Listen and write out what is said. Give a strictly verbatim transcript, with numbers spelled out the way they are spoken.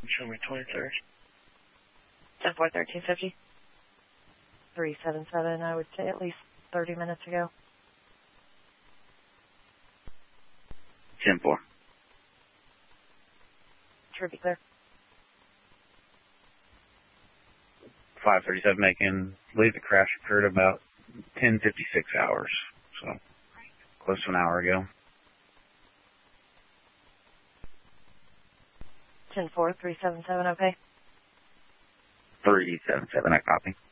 Show me twenty-third. ten four, thirteen fifty. three seven seven, I would say at least thirty minutes ago. ten four. Should be clear. five thirty-seven Macon. I believe the crash occurred about ten fifty-six hours, so close to an hour ago. ten four, three seven seven, okay? three seven seven, I copy.